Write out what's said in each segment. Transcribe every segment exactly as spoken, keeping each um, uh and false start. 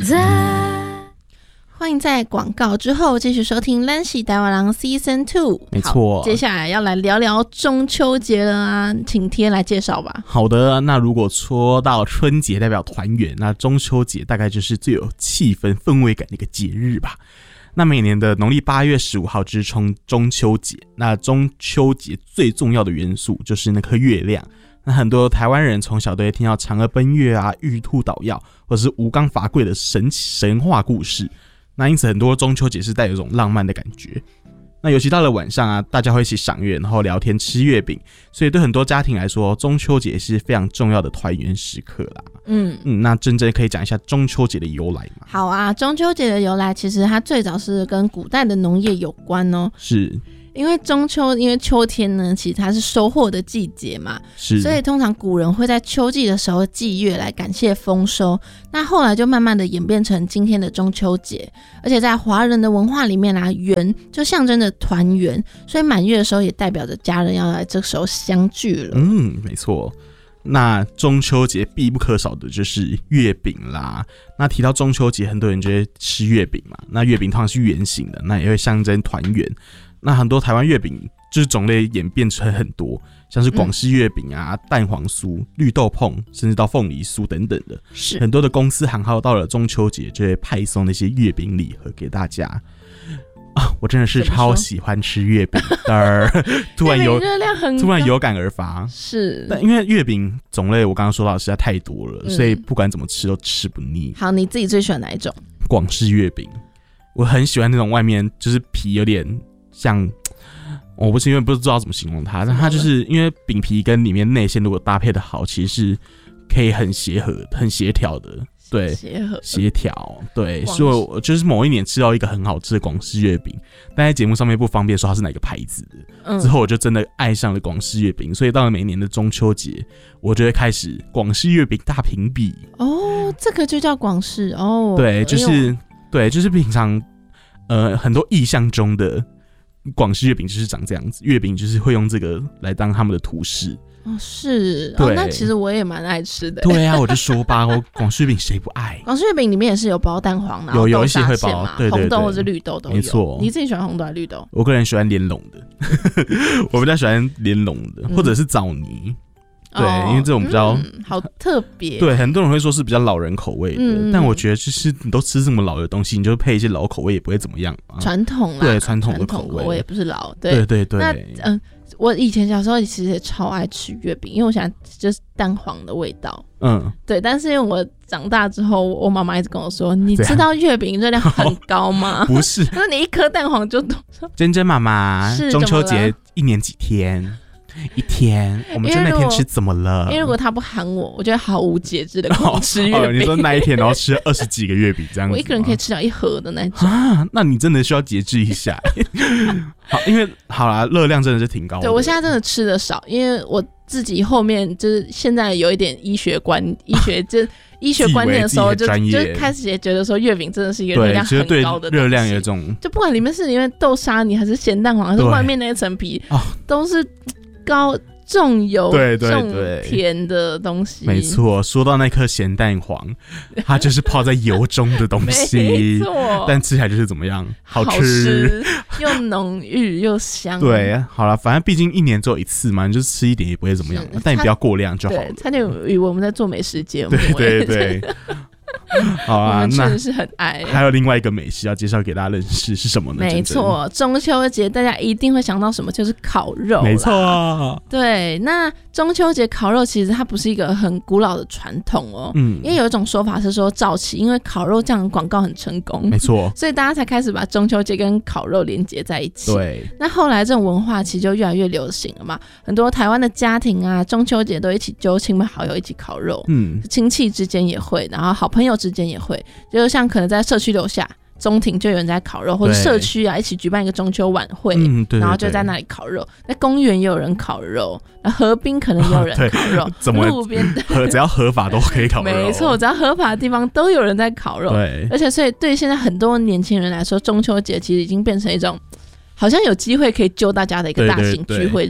欢迎在广告之后继续收听《咱是台湾人 Season 二》。 没错， 接下来要来聊聊中秋节了啊，请天来介绍吧。 好的，那如果说到春节代表团圆，那中秋节大概就是最有气氛氛围感的一个节日吧。那每年的农历八月十五号之中中秋节，那中秋节最重要的元素就是那颗月亮。那很多台湾人从小都会听到嫦娥奔月啊、玉兔捣药，或者是吴刚伐桂的神神话故事。那因此很多中秋节是带有一种浪漫的感觉。那尤其到了晚上啊，大家会一起赏月，然后聊天吃月饼，所以对很多家庭来说，中秋节是非常重要的团圆时刻啦。嗯嗯，那真真可以讲一下中秋节的由来吗？ 好啊，中秋节的由来其实它最早是跟古代的农业有关哦。 是。 因为中秋，因为秋天呢，其实它是收获的季节嘛， 是， 所以通常古人会在秋季的时候祭月来感谢丰收。那后来就慢慢的演变成今天的中秋节，而且在华人的文化里面啊，圆就象征着团圆，所以满月的时候也代表着家人要来这时候相聚了。 嗯，没错。那中秋节必不可少的就是月饼啦。那提到中秋节，很多人就会吃月饼嘛。那月饼通常是圆形的，那也会象征团圆。那很多台湾月饼就是种类演变成很多，像是广式月饼啊、嗯、蛋黄酥、绿豆椪，甚至到凤梨酥等等的。 是很多的公司行号到了中秋节就会派送那些月饼礼盒给大家。啊，我真的是超喜欢吃月饼的，突然有热量很高， 突然有感而发。 是， 但因为月饼种类我刚刚说到的实在太多了、嗯，所以不管怎么吃都吃不腻。 好，你自己最喜欢哪一种？ 广式月饼，我很喜欢那种外面就是皮有点像，我不是因为不知道怎么形容它，但它就是因为饼皮跟里面内馅如果搭配的好，其实是可以很协和、很协调的。对， 协和协调，对，所以我就是某一年吃到一个很好吃的广式月饼，但在节目上面不方便说它是哪个牌子的、嗯。之后我就真的爱上了广式月饼，所以到了每年的中秋节，我就会开始广式月饼大评比。 哦，这个就叫广式哦。 对，就是、哎、对，就是平常呃很多意象中的广式月饼就是长这样子，月饼就是会用这个来当他们的图示。 哦，是哦，那其实我也蛮爱吃的。 对啊，我就说吧，我广式月饼谁不爱？ 广式月饼里面也是有包蛋黄的， 有有一些会包，对对对， 红豆或者绿豆都有。 没错， 你自己喜欢红豆还是绿豆？ 我个人喜欢莲蓉的，我比较喜欢莲蓉的，或者是枣泥。对、哦，因为这种比较、 嗯、好特别。 对，很多人会说是比较老人口味的，嗯、但我觉得就是你都吃这么老的东西，你就配一些老口味也不会怎么样啊。 传统啦， 对，传统的口味， 口味也不是老。对对对对。 那嗯、呃，我以前小时候其实也超爱吃月饼，因为我喜欢就是蛋黄的味道。嗯，对。但是因为我长大之后，我妈妈一直跟我说：“你知道月饼热量很高吗？” 不是， 那你一颗蛋黄就多少？ 珍珍妈妈，中秋节一年几天？一天，我们就那天吃怎么了？ 因为如果他不喊我，我就会毫无节制的狂吃月饼、 哦哦。你说那一天，然后吃二十几个月饼这样子， 我一个人可以吃掉一盒的那种啊？那你真的需要节制一下。好，因为好啦，热量真的是挺高的。 对，我现在真的吃的少，因为我自己后面就是现在有一点医学观，医学就医学观念的时候就，就就开始也觉得说月饼真的是一个热量很高的东西， 热量有一种， 就不管里面是因为豆沙泥还是咸蛋黄，还是外面那一层皮，都是。高重油对对对重甜的东西， 没错。说到那颗咸蛋黄，它就是泡在油中的东西， 没错。 但吃起来就是怎么样？好吃， 好吃又浓郁又香。 对，好了，反正毕竟一年只有一次嘛，你就吃一点也不会怎么样，但你不要过量就好了。 对，差点以为我们在做美食节目。 对对对。好啊， 那真的是很爱。 还有另外一个美食要介绍给大家认识是什么呢？ 没错，中秋节大家一定会想到什么，就是烤肉。 没错、啊， 对。那中秋节烤肉其实它不是一个很古老的传统哦，嗯，因为有一种说法是说早期因为烤肉这样的广告很成功， 没错， 所以大家才开始把中秋节跟烤肉连结在一起。 对。 那后来这种文化其实就越来越流行了嘛，很多台湾的家庭啊，中秋节都一起揪亲朋好友一起烤肉，嗯，亲戚之间也会，然后好朋友之间也会，就像可能在社区楼下中庭就有人在烤肉，或者社区啊一起举办一个中秋晚会、嗯、对对对，然后就在那里烤肉。那公园也有人烤肉，那河滨可能也有人烤肉， 怎么路边的只要合法都可以烤肉。 没错，只要合法的地方都有人在烤肉。对，而且所以对现在很多年轻人来说，中秋节其实已经变成一种好像有机会可以揪大家的一个大型聚会日。对对对，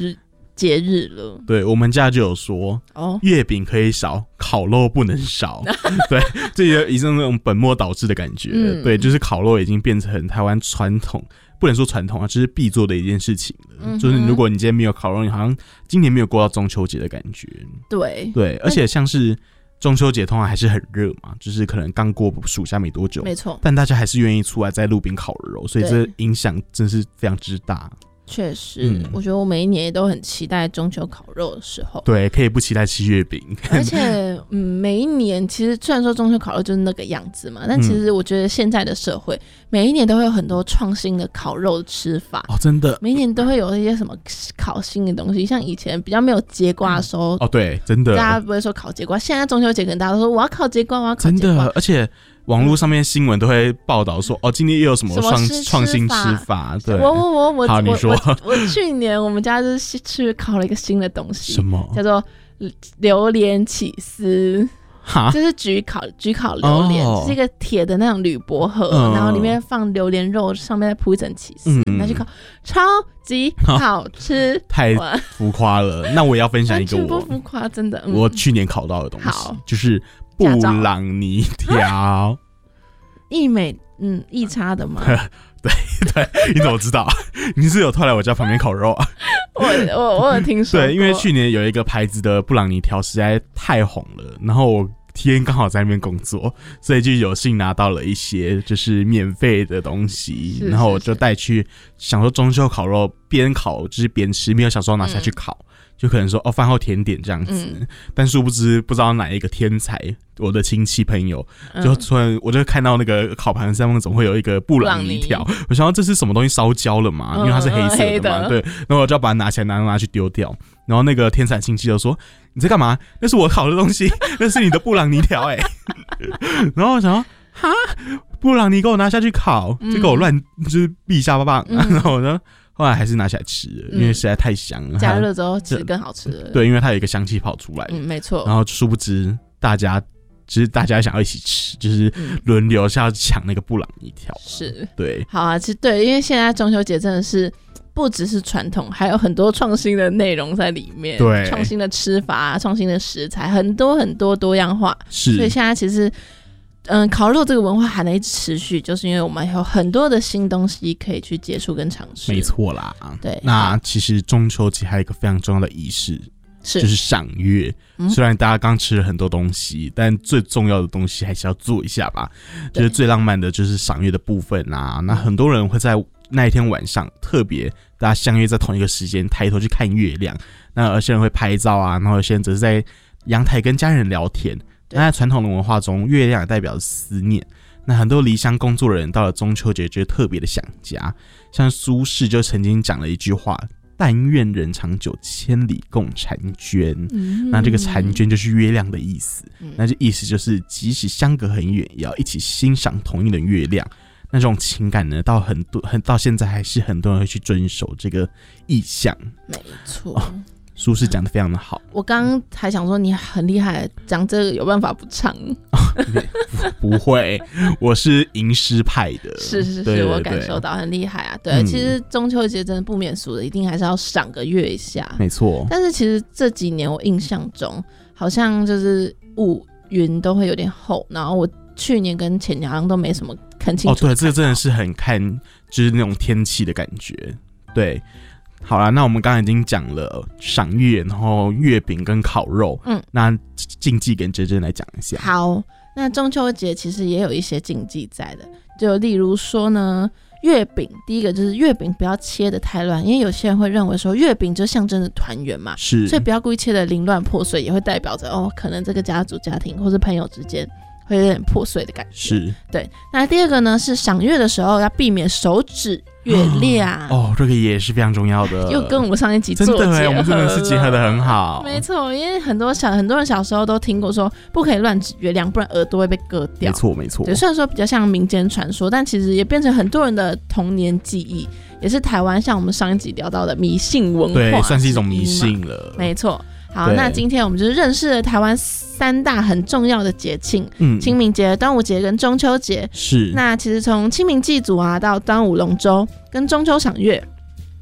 节日了。 对，我们家就有说，哦，月饼可以少，烤肉不能少。对，这也一种那种本末倒置的感觉。嗯、对，就是烤肉已经变成台湾传统，不能说传统啊，就是必做的一件事情了。嗯、就是如果你今天没有烤肉，你好像今年没有过到中秋节的感觉。 对对，而且像是中秋节通常还是很热嘛，就是可能刚过暑假没多久， 没错， 但大家还是愿意出来在路边烤肉，所以这影响真是非常之大。 确实、嗯，我觉得我每一年也都很期待中秋烤肉的时候。 对，可以不期待吃月饼。 而且，嗯，每一年其实虽然说中秋烤肉就是那个样子嘛，但其实我觉得现在的社会、嗯、每一年都会有很多创新的烤肉的吃法。 哦，真的， 每一年都会有一些什么烤新的东西，像以前比较没有节瓜的时候， 哦，对，真的， 大家不会说烤节瓜。现在中秋节可能大家都说我要烤节瓜，我要烤节瓜。 真的，而且网络上面新闻都会报道说，哦，今天又有什么创创新吃法？对， 我我我我， 好，你说， 我, 我, 我去年我们家就是去烤了一个新的东西， 什么叫做榴莲起司？就是焗烤焗烤榴莲，哦、是一个铁的那种铝箔盒，嗯、然后里面放榴莲肉，上面再铺一层起司，嗯、拿去烤，超级好吃，哦、 太浮夸了。那我也要分享一个我不浮夸，真的，嗯、 我去年烤到的东西，就是布朗尼条， 益美嗯益差的吗？ 对对，你怎么知道？你是有偷来我家旁边烤肉啊？ 我我我有听说过。 对，因为去年有一个牌子的布朗尼条实在太红了，然后我天刚好在那边工作，所以就有幸拿到了一些就是免费的东西，然后我就带去，想说中秋烤肉边烤就是边吃，没有想说拿下去烤。嗯，就可能说哦，饭后甜点这样子，嗯、但殊不知不知道哪一个天才，我的亲戚朋友就突然我就看到那个烤盘上面总会有一个布朗尼条，我想到这是什么东西烧焦了嘛，因为它是黑色的嘛，嗯、对，然后我就要把它拿起来拿拿去丢掉，然后那个天才亲戚就说你在干嘛？那是我烤的东西，那是你的布朗尼条哎、欸，然后我想说哈，布朗尼给我拿下去烤，嗯、就给我乱就是闭下巴巴，嗯、然后我就。后来还是拿起来吃了，因为实在太香了。 加热之后其实更好吃了。 对，因为它有一个香气跑出来。 嗯，没错。 然后殊不知大家，其实大家想要一起吃，就是轮流是要抢那个布朗尼条。 是， 对。 好啊，其实对，因为现在中秋节真的是不只是传统，还有很多创新的内容在里面。 对， 创新的吃法、创新的食材，很多很多多样化。 是， 所以现在其实。嗯，烤肉这个文化还能一直持续，就是因为我们有很多的新东西可以去接触跟尝试。 没错啦， 对。 那其实中秋节还有一个非常重要的仪式， 是就是赏月。嗯、虽然大家刚吃了很多东西，但最重要的东西还是要做一下吧。就是最浪漫的就是赏月的部分啊。那很多人会在那一天晚上特别大家相约在同一个时间抬头去看月亮。那有些人会拍照啊，然后有些人则是在阳台跟家人聊天。那在传统的文化中，月亮也代表着思念。那很多离乡工作的人到了中秋节就特别的想家。像苏轼就曾经讲了一句话：“但愿人长久，千里共婵娟。嗯”那这个婵娟就是月亮的意思。嗯、那这意思就是，即使相隔很远，也要一起欣赏同一轮月亮。那种情感呢，到很多很到现在还是很多人会去遵守这个意象。 没错。哦， 苏轼讲的非常的好， 我刚刚还想说你很厉害，讲这个有办法不唱？ 不, 不会，我是吟诗派的。 是是是，对对对，我感受到很厉害啊。对，嗯、其实中秋节真的不免俗的，一定还是要赏个月一下。 没错。 但是其实这几年我印象中，好像就是雾云都会有点厚，然后我去年跟前年好像都没什么看清楚。 哦，对，这个真的是很看，就是那种天气的感觉。对。好啦，那我们刚刚已经讲了赏月，然后月饼跟烤肉，嗯，那禁忌跟珍珍来讲一下。 好，那中秋节其实也有一些禁忌在的，就例如说呢，月饼第一个就是月饼不要切得太乱，因为有些人会认为说月饼就象征着团圆嘛， 是， 所以不要故意切得凌乱破碎，也会代表着哦，可能这个家族家庭或是朋友之间会有点破碎的感觉。 是， 对。那第二个呢是赏月的时候要避免手指月亮。 哦，这个也是非常重要的， 又跟我们上一集做结合了。 真的耶，我们真的是结合得很好。 没错，因为很多小很多人小时候都听过说不可以乱指月亮，不然耳朵会被割掉。 没错没错。 对，虽然说比较像民间传说，但其实也变成很多人的童年记忆，也是台湾像我们上一集聊到的迷信文化， 对，算是一种迷信了。 没错。好，那今天我们就是认识了台湾三大很重要的节庆，嗯，清明节、端午节跟中秋节。 是。 那其实从清明祭祖啊到端午龙舟跟中秋赏月，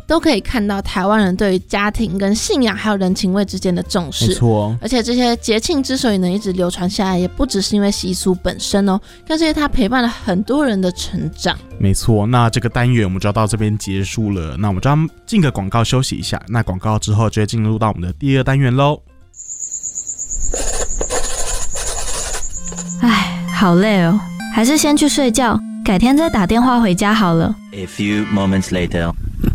都可以看到台湾人对于家庭跟信仰还有人情味之间的重视。 没错， 而且这些节庆之所以能一直流传下来，也不只是因为习俗本身哦，更是因为它陪伴了很多人的成长。 没错，那这个单元我们就要到这边结束了，那我们就要进个广告休息一下，那广告之后就会进入到我们的第二单元咯。 唉，好累哦，还是先去睡觉，改天再打电话回家好了。 A few moments later，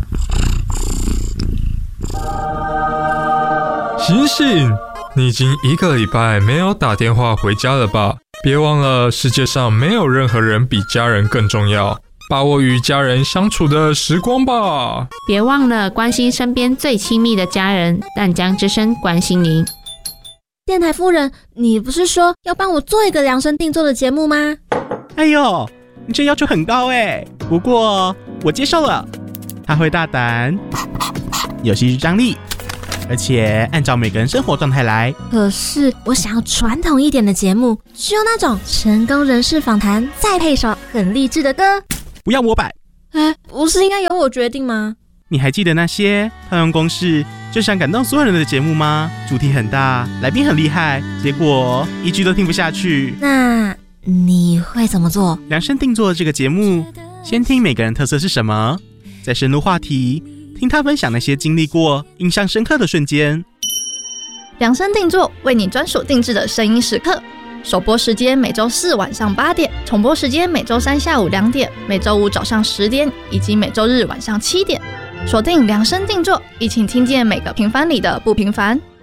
醒醒，你已经一个礼拜没有打电话回家了吧？别忘了，世界上没有任何人比家人更重要，把握与家人相处的时光吧。 别忘了关心身边最亲密的家人，淡江之声关心您。 电台夫人，你不是说要帮我做一个量身定做的节目吗？ 哎呦，你这要求很高哎，不过我接受了。他会大胆，有戏剧张力，而且按照每个人生活状态来。 可是我想要传统一点的节目，就那种成功人士访谈，再配首很励志的歌。 不要模板。 哎，不是应该由我决定吗？ 你还记得那些套用公式就想感动所有人的节目吗？主题很大，来宾很厉害，结果一句都听不下去。 那你会怎么做？ 量身定做的这个节目，先听每个人特色是什么，再深入话题，听他分享那些经历过印象深刻的瞬间。 量身定做，为你专属定制的声音时刻。首播时间每周四晚上八点，重播时间每周三下午两点，每周五早上十点，以及每周日晚上七点。锁定量身定做，一起听见每个平凡里的不平凡。